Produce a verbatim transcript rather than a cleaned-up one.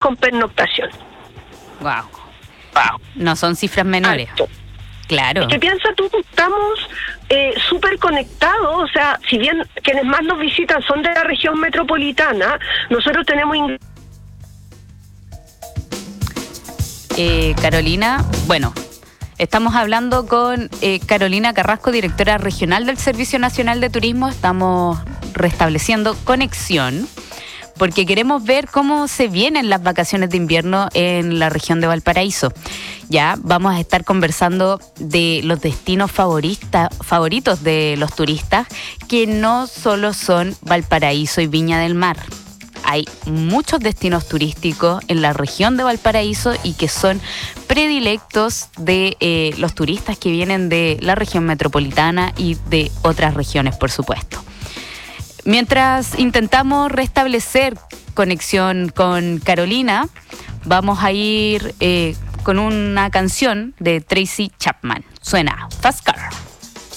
con pernoctación. Wow. Wow. No son cifras menores. Alto. Claro. Es que piensa tú que estamos eh, súper conectados, o sea, si bien quienes más nos visitan son de la región metropolitana, nosotros tenemos... ing- Eh, Carolina, bueno, estamos hablando con eh, Carolina Carrasco, directora regional del Servicio Nacional de Turismo. Estamos restableciendo conexión porque queremos ver cómo se vienen las vacaciones de invierno en la región de Valparaíso. Ya vamos a estar conversando de los destinos favorita, favoritos de los turistas, que no solo son Valparaíso y Viña del Mar. Hay muchos destinos turísticos en la región de Valparaíso y que son predilectos de eh, los turistas que vienen de la región metropolitana y de otras regiones, por supuesto. Mientras intentamos restablecer conexión con Carolina, vamos a ir eh, con una canción de Tracy Chapman. Suena Fast Car.